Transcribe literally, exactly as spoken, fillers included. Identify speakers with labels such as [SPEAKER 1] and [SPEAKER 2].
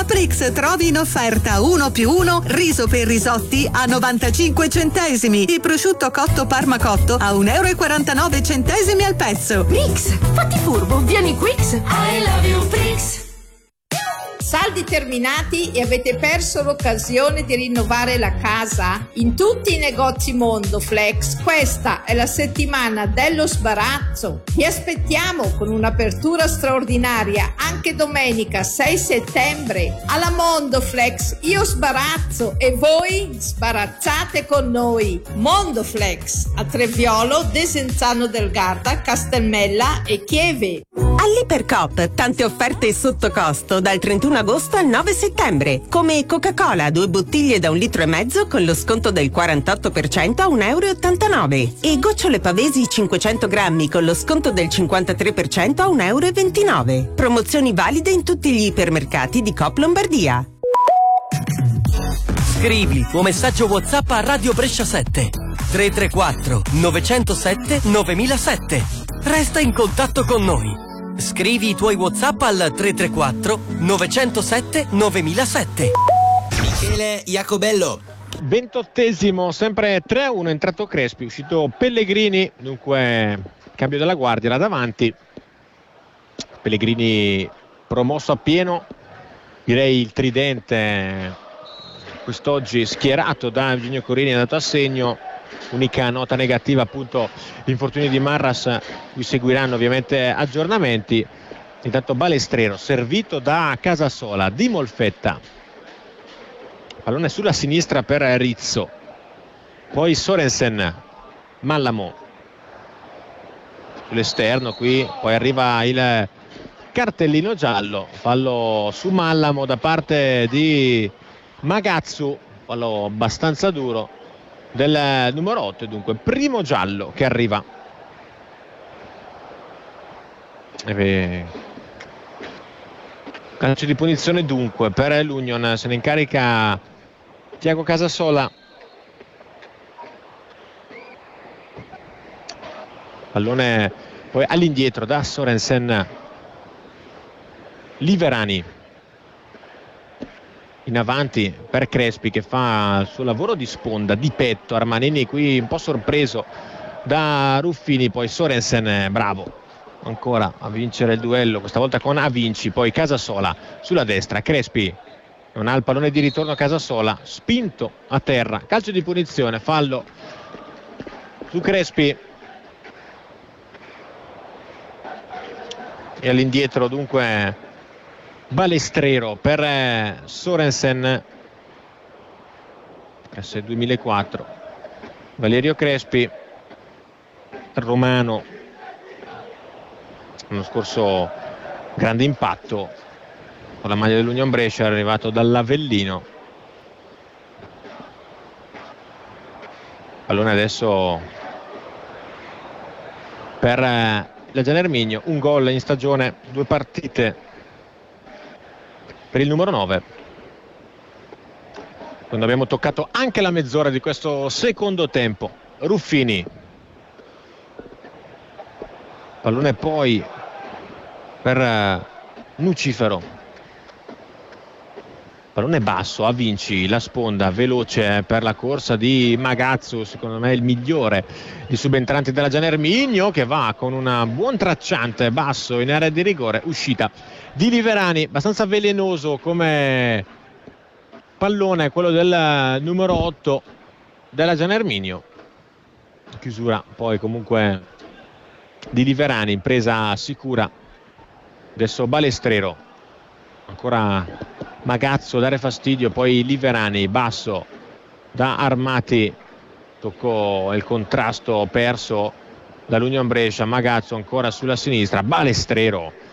[SPEAKER 1] Alla Prix trovi in offerta uno più uno riso per risotti a novantacinque centesimi e prosciutto cotto Parmacotto a un euro e quarantanove centesimi al pezzo.
[SPEAKER 2] Prix, fatti furbo, vieni Quix. I love you Prix.
[SPEAKER 3] Saldi terminati e avete perso l'occasione di rinnovare la casa? In tutti i negozi Mondoflex questa è la settimana dello sbarazzo. Vi aspettiamo con un'apertura straordinaria anche domenica sei settembre. Alla Mondoflex io sbarazzo e voi sbarazzate con noi. Mondoflex a Treviolo, Desenzano del Garda, Castelmella e Chieve.
[SPEAKER 4] All'Ipercoop tante offerte sotto costo dal trentuno agosto al nove settembre, come Coca-Cola due bottiglie da un litro e mezzo con lo sconto del quarantotto per cento a un euro e ottantanove e gocciole Pavesi cinquecento grammi con lo sconto del cinquantatré per cento a un euro e ventinove. Promozioni valide in tutti gli ipermercati di Coop Lombardia.
[SPEAKER 5] Scrivi il tuo messaggio WhatsApp a Radio Brescia sette tre tre quattro nove zero sette nove zero zero sette. Resta in contatto con noi. Scrivi i tuoi WhatsApp al tre tre quattro nove zero sette nove zero zero sette.
[SPEAKER 6] Michele Iacobello.
[SPEAKER 7] ventottesimo, sempre tre a uno, è entrato Crespi, uscito Pellegrini, dunque cambio della guardia là davanti. Pellegrini promosso a pieno, direi il tridente quest'oggi schierato da Eugenio Corini, è andato a segno. Unica nota negativa appunto l'infortunio di Marras, cui seguiranno ovviamente aggiornamenti. Intanto Balestrero servito da Casasola, Di Molfetta, pallone sulla sinistra per Rizzo, poi Sorensen, Mallamo sull'esterno, qui poi arriva il cartellino giallo, fallo su Mallamo da parte di Magazzu, fallo abbastanza duro del numero otto, dunque primo giallo che arriva. E calcio di punizione dunque per l'Union, se ne incarica Tiago Casasola. Pallone poi all'indietro da Sorensen, Liverani in avanti per Crespi che fa il suo lavoro di sponda, di petto. Armanini qui un po' sorpreso da Ruffini, poi Sorensen bravo ancora a vincere il duello, questa volta con Avinci, poi Casasola sulla destra, Crespi non ha il pallone di ritorno, Casasola spinto a terra, calcio di punizione, fallo su Crespi e all'indietro dunque Balestrero per Sorensen, S duemilaquattro, Valerio Crespi, romano, l'anno scorso grande impatto con la maglia dell'Union Brescia, arrivato dall'Avellino. Pallone adesso per la Gian Erminio, un gol in stagione, due partite per il numero nove, quando abbiamo toccato anche la mezz'ora di questo secondo tempo. Ruffini, pallone poi per Nucifero, pallone basso a Vinci, la sponda veloce per la corsa di Magazzu, secondo me il migliore di subentranti della Gian Erminio, che va con un buon tracciante basso in area di rigore, uscita di Liverani, abbastanza velenoso come pallone quello del numero otto della Gian Erminio. Chiusura poi comunque di Liverani, impresa sicura. Adesso Balestrero, ancora Magazzo a dare fastidio, poi Liverani basso da Armati, toccò il contrasto perso dall'Union Brescia. Magazzo ancora sulla sinistra, Balestrero